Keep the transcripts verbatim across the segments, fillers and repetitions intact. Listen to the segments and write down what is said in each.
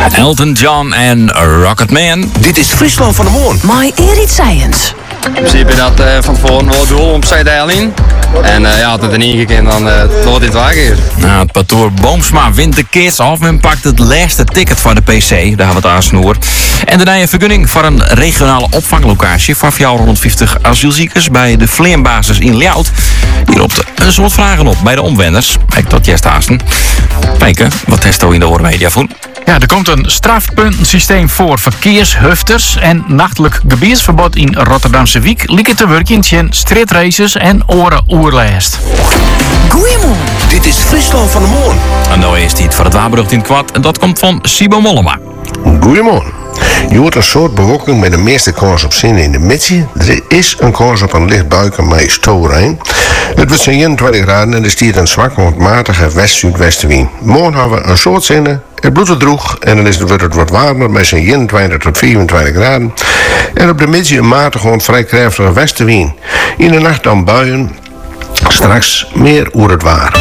Elton John en Rocketman. Dit is Friesland van de Moon. My Erit Science. In principe dat uh, van tevoren wel doel om zijde in. En uh, ja, als het er niet gekend, dan uh, wordt het waar keer. Nou, het patroon Boomsma wint de kids af en pakt het laatste ticket voor de P C. Daar hebben we het aan snoer. En daarna een vergunning voor een regionale opvanglocatie voor vierhonderdvijftig asielziekers bij de Vleembasis in Ljout. Die roept een soort vragen op bij de omwenners. Kijk tot Jest Haasten. Kijken, wat heeft in de Hoormedia voen? Ja, er komt een strafpuntensysteem voor verkeershufters en nachtelijk gebiedsverbod in Rotterdamse Wiek lieken te werken in streetraces en oren oerlijst. Goeiemorgen. Dit is Friesland van de Moon. En nou is het voor het Waberducht in het kwad. En dat komt van Sibo Mollema. Goedemorgen. Je hoort een soort bewolking met de meeste kans op zin in de middag. Er is een kans op een licht buiken met stoorijn. Het wordt zo'n eenentwintig graden en er stiert een zwak matige west-zuidwestenwind. Morgen hebben we een soort zinnen. Het bloed het droeg en dan is het, wordt het wat warmer met zo'n eenentwintig tot vierentwintig graden. En op de middag een matige en vrij krachtige westenwind. In de nacht dan buien. Straks meer oer het waar.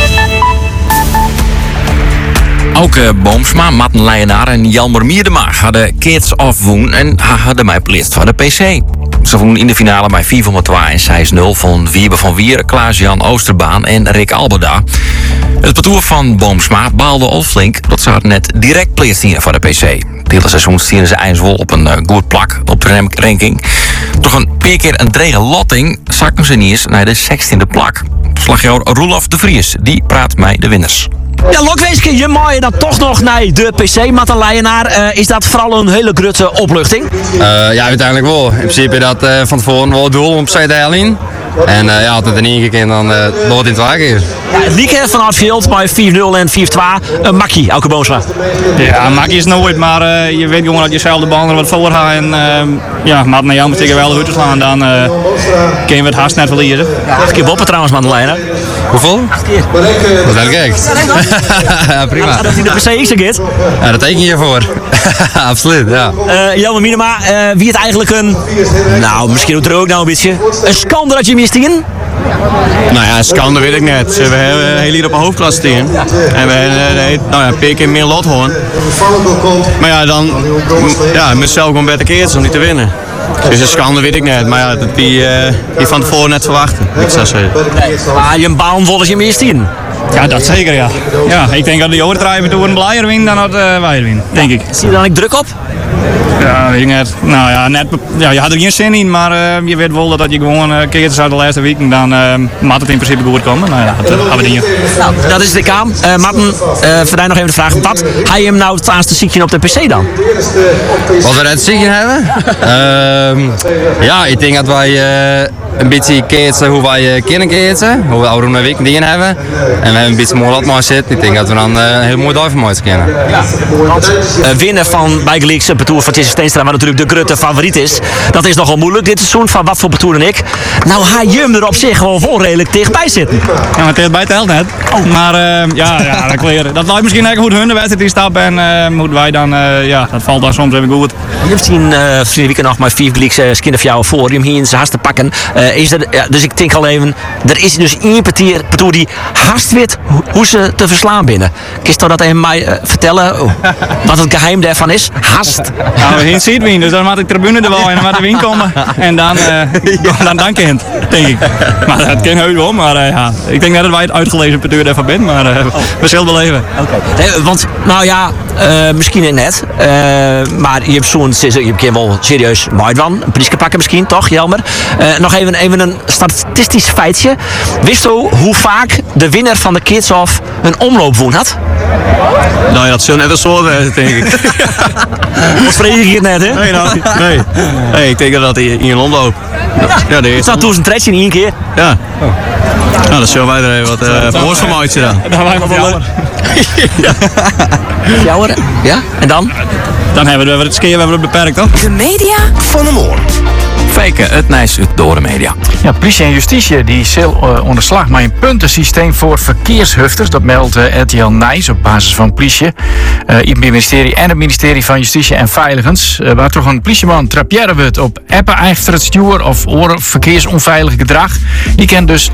Ook uh, Boomsma, Matten Leijenaar en Jalmar Mierdema hadden kids afwoen en hadden mij pleest voor de P C. Ze woenen in de finale bij vier twee en zes nul van Wiebe van Wier, Klaas-Jan Oosterbaan en Rick Albeda. Het parcours van Boomsma baalde al flink dat ze hadden net direct pleest hier voor de P C. Het hele seizoen stieren ze eindelijk op een uh, goed plak op de ranking. Toch een paar keer een drege lotting zakken ze niet eens naar de zestiende plak. Slagjouwer Roelof de Vries, die praat mij de winners. Ja, Lokweeske, je mooie dan toch nog naar de P C, Matten Leijenaar. Uh, is dat vooral een hele grote opluchting? Uh, ja, uiteindelijk wel. In principe dat uh, van tevoren wel doel om zijde in. En uh, ja, als het er niet gekend, dan uh, wordt het in het waar keer. Ja, het liep vanaf Veld bij vier nul en vier twee. Een makkie, Elke Boomsma. Ja, makkie is nooit, maar uh, je weet gewoon dat je zelf de bal er wat voor gaat. En uh, ja, maar naar jou moet tegen wel de te slaan, dan uh, kun je het haast net verliezen. Ja, acht keer boppen trouwens, Matten Leijenaar. Hoeveel? Acht keer. Dat heb ik echt. Ja, prima. Dat hij de P C is er gaat. Ja, dat teken je voor. Absoluut, ja. Uh, Jan Minema, uh, wie het eigenlijk een, nou misschien doet er ook nou een beetje, een schande dat je mist in? Nou ja, schande weet ik net. We hebben heel hier op een hoofdklasse team. En we hebben nou ja, een paar keer meer lot hoor. Maar ja, dan ja, met zelf gewoon beter keert om niet te winnen. Dus een schande weet ik net, maar ja, dat die, uh, die van tevoren net verwachten. Ik zou zeggen. Maar je een baan volgens je mist in. Ja, dat zeker ja. Ja, ik denk dat de overdrijven door een blijer win dan dat uh, wij winnen, denk ik. Zie je dan ook druk op? Ja, weet ik net. Nou ja, net, ja, je had er geen zin in, maar uh, je weet wel dat, dat je gewoon uh, keertjes uit de laatste week en dan uh, moet het in principe goed komen. Nou ja, dat uh, gaan we dingen. Nou, dat is de kaam. Uh, Matten, uh, voor nog even de vraag. Wat ga je hem nou het laatste ziekje op de P C dan? Wat we het zieken hebben? uh, ja, ik denk dat wij uh, een beetje keertsen hoe wij uh, kunnen keertsen. Hoe we oude een week dingen hebben. En we hebben een beetje mooi lat zitten. Ik denk dat we dan uh, een heel mooi duiven moeten kennen. Ja. Want uh, winnen van Bijgeleekse Parcours van Jesse Steenstra, waar natuurlijk de grote favoriet is. Dat is nogal moeilijk dit seizoen, van wat voor Parcours en ik. Nou, ga je hem er op zich gewoon vol redelijk dichtbij zitten. Ja, maar dichtbij telt net. Oh. Maar uh, ja, ja, dat, weer, dat lijkt misschien eigenlijk hoe hun de wedstrijd in stappen en uh, moeten wij dan, uh, ja, dat valt dan soms even goed. Je hebt zien uh, vrienden weekend nog maar vier Gleekse skin jou voor hem hier in zijn hast te pakken. Uh, is er, ja, dus ik denk al even, er is dus één partier die haast weet hoe ze te verslaan binnen. Kun je dat even mij uh, vertellen oh, wat het geheim daarvan is? Haast. Nou, we zien ziet wien, dus dan moet de tribune er wel en dan moet de wien komen en dan, uh, ja. dan, dan kent, denk ik. Maar dat kan heus wel, maar uh, ja, ik denk net dat wij het uitgelezen partier daarvan zijn, maar uh, oh. we zullen wel even. Okay. Nee, want, nou ja, uh, misschien net, uh, maar je hebt zo'n, je hebt wel serieus mooi van, een prijsje pakken misschien, toch, Jelmer? Uh, nog even, even een statistisch feitje. Wist u hoe vaak de winnaar van de Kids Off een omloopwoen had? Nou ja, dat zullen net een soort zijn, denk ik. Wat vrees je het net, hè? Nee, nou, nee. nee, ik denk dat hij in een omloop. Ja, de eerste. staat toen zijn tretje in één keer. Ja. Oh. Nou, dat zullen wij er even wat uh, voor van uitje dan. Dan wij maar jammer. Jouwer? Ja? En dan? Dan hebben we het skiën hebben we het beperkt, toch? De media van de Moon. Fijken, het Nijs uit door de media. Ja, politie en justitie die zal uh, onderslag met een puntensysteem voor verkeershufters. Dat meldt uh, R T L Nijs op basis van politie, uh, I B ministerie en het ministerie van Justitie en Veiligens. Uh, waar toch een politieman trappieren wordt op appen achter het stuur of oren verkeersonveilig gedrag. Die kan dus